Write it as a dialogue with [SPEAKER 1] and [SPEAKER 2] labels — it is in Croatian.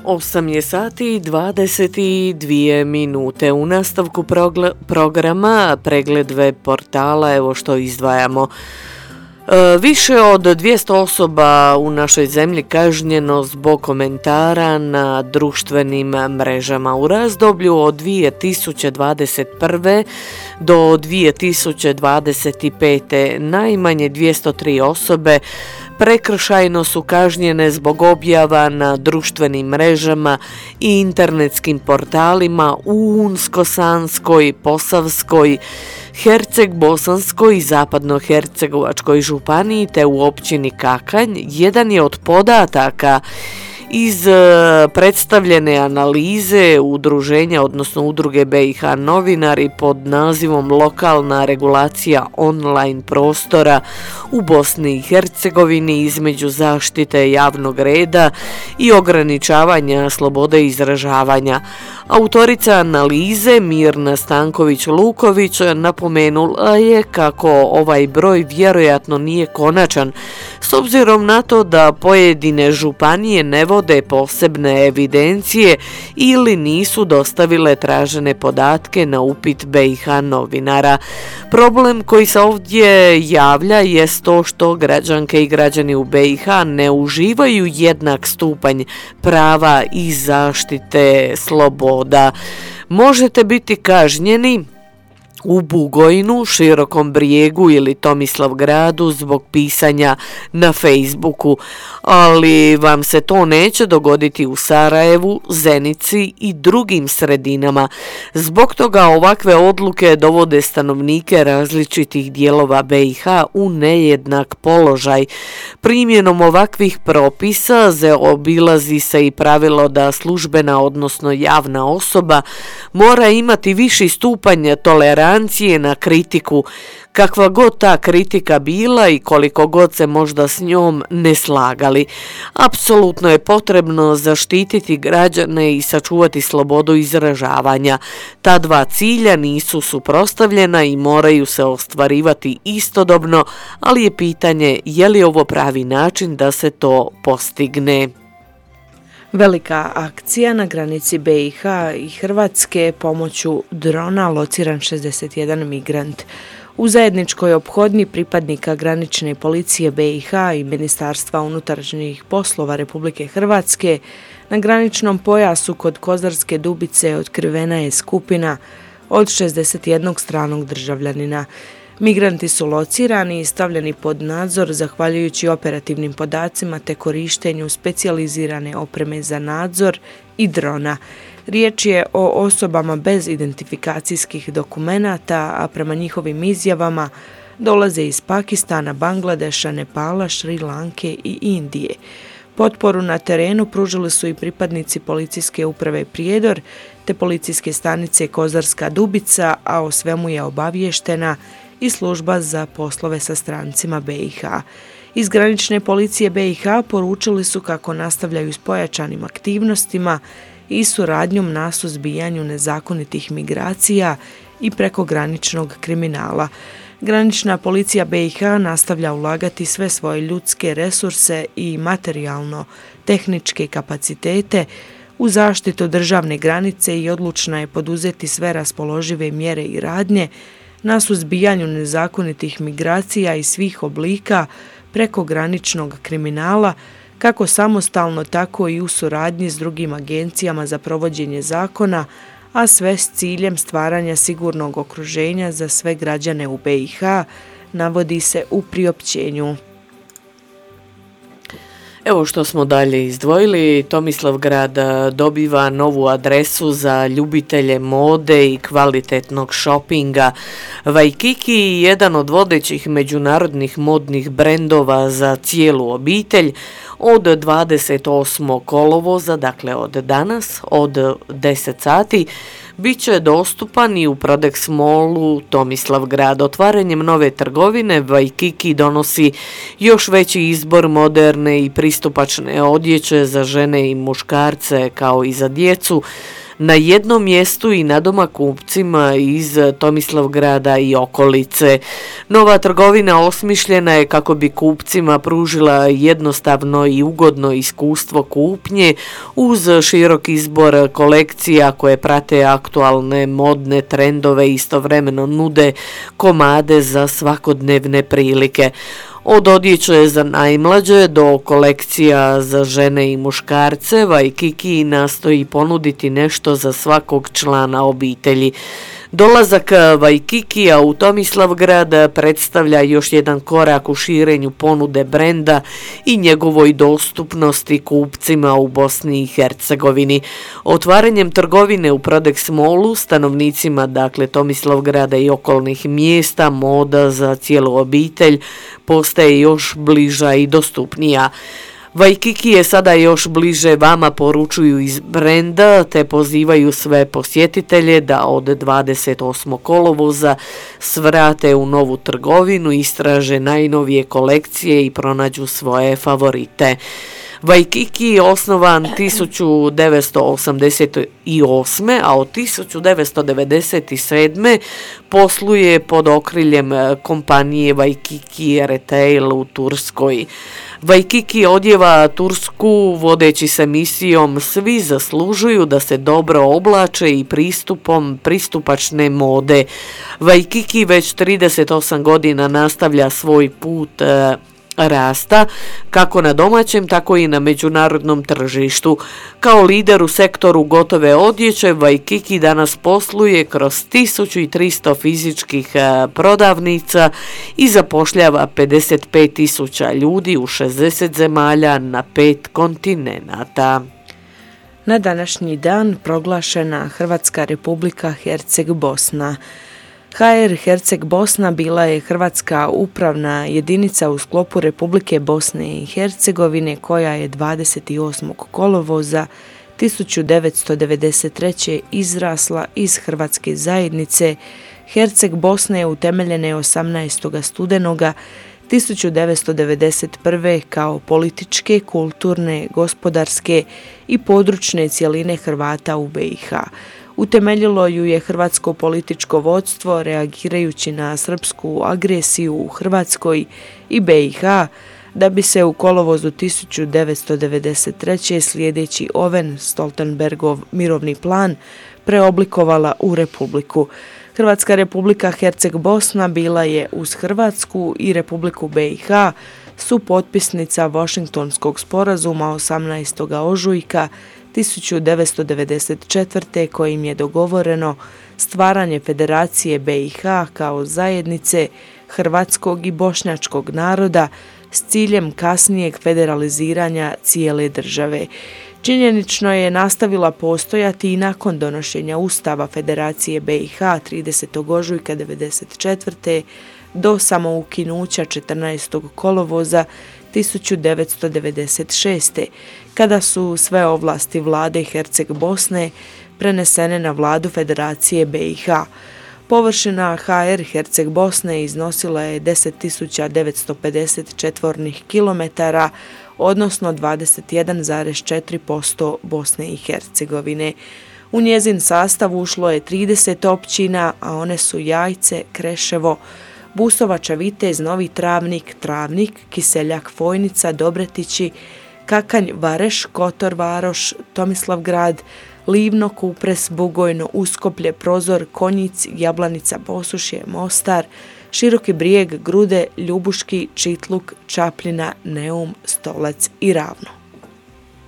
[SPEAKER 1] 8 je sati i 22 minute. U nastavku programa pregled web portala, evo što izdvajamo. Više od 200 osoba u našoj zemlji kažnjeno zbog komentara na društvenim mrežama. U razdoblju od 2021. do 2025. najmanje 203 osobe prekršajno su kažnjene zbog objava na društvenim mrežama i internetskim portalima u Unsko-Sanskoj, Posavskoj, Herceg-Bosanskoj i Zapadno-Hercegovačkoj županiji te u općini Kakanj. Jedan je od podataka iz predstavljene analize udruženja, odnosno udruge BiH novinari pod nazivom Lokalna regulacija online prostora u Bosni i Hercegovini između zaštite javnog reda i ograničavanja slobode izražavanja. Autorica analize Mirna Stanković-Luković napomenula je kako ovaj broj vjerojatno nije konačan, s obzirom na to da pojedine županije ne vode posebne evidencije ili nisu dostavile tražene podatke na upit BiH novinara. Problem koji se ovdje javlja jest to što građanke i građani u BiH ne uživaju jednak stupanj prava i zaštite sloboda. Možete biti kažnjeni u Bugojnu, Širokom Brijegu ili Tomislavgradu zbog pisanja na Facebooku, ali vam se to neće dogoditi u Sarajevu, Zenici i drugim sredinama. Zbog toga ovakve odluke dovode stanovnike različitih dijelova BiH u nejednak položaj. Primjenom ovakvih propisa zaobilazi se i pravilo da službena, odnosno javna osoba, mora imati viši stupanj tolerancije na kritiku, kakva god ta kritika bila i koliko god se možda s njom ne slagali. Apsolutno je potrebno zaštititi građane i sačuvati slobodu izražavanja. Ta dva cilja nisu suprotstavljena i moraju se ostvarivati istodobno, ali je pitanje je li ovo pravi način da se to postigne.
[SPEAKER 2] Velika akcija na granici BiH i Hrvatske, pomoću drona lociran 61 migrant. U zajedničkoj ophodnji pripadnika granične policije BiH i Ministarstva unutrašnjih poslova Republike Hrvatske na graničnom pojasu kod Kozarske Dubice otkrivena je skupina od 61 stranog državljanina. Migranti su locirani i stavljeni pod nadzor zahvaljujući operativnim podacima te korištenju specijalizirane opreme za nadzor i drona. Riječ je o osobama bez identifikacijskih dokumenata, a prema njihovim izjavama dolaze iz Pakistana, Bangladeša, Nepala, Šri Lanke i Indije. Potporu na terenu pružili su i pripadnici policijske uprave Prijedor te policijske stanice Kozarska Dubica, a o svemu je obaviještena i služba za poslove sa strancima BiH. Iz granične policije BiH poručili su kako nastavljaju s pojačanim aktivnostima i suradnjom na suzbijanju nezakonitih migracija i prekograničnog kriminala. Granična policija BiH nastavlja ulagati sve svoje ljudske resurse i materijalno-tehničke kapacitete u zaštitu državne granice i odlučna je poduzeti sve raspoložive mjere i radnje na suzbijanju nezakonitih migracija i svih oblika prekograničnog kriminala, kako samostalno, tako i u suradnji s drugim agencijama za provođenje zakona, a sve s ciljem stvaranja sigurnog okruženja za sve građane u BiH, navodi se u priopćenju.
[SPEAKER 1] Evo što smo dalje izdvojili, Tomislavgrad dobiva novu adresu za ljubitelje mode i kvalitetnog šopinga. Waikiki je jedan od vodećih međunarodnih modnih brendova za cijelu obitelj. Od 28. kolovoza, dakle od danas, od 10 sati, bit će dostupan i u Prodex Mallu Tomislavgrad. Otvaranjem nove trgovine Waikiki donosi još veći izbor moderne i pristupačne odjeće za žene i muškarce kao i za djecu. na jednom mjestu i nadomak kupcima iz Tomislavgrada i okolice. Nova trgovina osmišljena je kako bi kupcima pružila jednostavno i ugodno iskustvo kupnje uz širok izbor kolekcija koje prate aktualne modne trendove i istovremeno nude komade za svakodnevne prilike. Od odjeće za najmlađe do kolekcija za žene i muškarce, Waikiki nastoji ponuditi nešto za svakog člana obitelji. Dolazak Waikikija u Tomislavgrad predstavlja još jedan korak u širenju ponude brenda i njegovoj dostupnosti kupcima u Bosni i Hercegovini. Otvaranjem trgovine u Prodex Mallu stanovnicima Tomislavgrada i okolnih mjesta moda za cijelu obitelj postaje još bliža i dostupnija. Waikiki je sada još bliže vama, poručuju iz brenda, te pozivaju sve posjetitelje da od 28. kolovoza svrate u novu trgovinu, istraže najnovije kolekcije i pronađu svoje favorite. Waikiki je osnovan 1988. a od 1997. posluje pod okriljem kompanije Waikiki Retail u Turskoj. Waikiki odjeva Tursku vodeći se misijom "Svi zaslužuju da se dobro oblače" i pristupom pristupačne mode. Waikiki već 38 godina nastavlja svoj put rasta kako na domaćem tako i na međunarodnom tržištu. Kao lider u sektoru gotove odjeće, Waikiki danas posluje kroz 1300 fizičkih prodavnica i zapošljava 55.000 ljudi u 60 zemalja na 5 kontinenata.
[SPEAKER 2] Na današnji dan proglašena Hrvatska Republika Herceg-Bosna. HR Herceg-Bosna bila je hrvatska upravna jedinica u sklopu Republike Bosne i Hercegovine koja je 28. kolovoza 1993. izrasla iz Hrvatske zajednice. Herceg-Bosna je utemeljena 18. studenoga 1991. kao političke, kulturne, gospodarske i područne cjeline Hrvata u BiH. Utemeljilo ju je hrvatsko političko vodstvo reagirajući na srpsku agresiju u Hrvatskoj i BiH, da bi se u kolovozu 1993. slijedeći Owen-Stoltenbergov mirovni plan preoblikovala u republiku. Hrvatska Republika Herceg-Bosna bila je uz Hrvatsku i Republiku BiH supotpisnica Washingtonskog sporazuma 18. ožujka 1994. kojim je dogovoreno stvaranje Federacije BiH kao zajednice hrvatskog i bošnjačkog naroda s ciljem kasnijeg federaliziranja cijele države. Činjenično je nastavila postojati i nakon donošenja Ustava Federacije BiH 30. ožujka 1994. do samoukinuća 14. kolovoza 1996. kada su sve ovlasti vlade Herceg-Bosne prenesene na vladu Federacije BiH. Površina HR Herceg-Bosne iznosila je 10.950 četvornih kilometara, odnosno 21,4% Bosne i Hercegovine. U njezin sastav ušlo je 30 općina, a one su Jajce, Kreševo, Busovača, Vitez, Novi Travnik, Travnik, Kiseljak, Fojnica, Dobretići, Kakanj, Vareš, Kotor, Varoš, Tomislavgrad, Livno, Kupres, Bugojno, Uskoplje, Prozor, Konjic, Jablanica, Posušje, Mostar, Široki Brijeg, Grude, Ljubuški, Čitluk, Čapljina, Neum, Stolac i Ravno.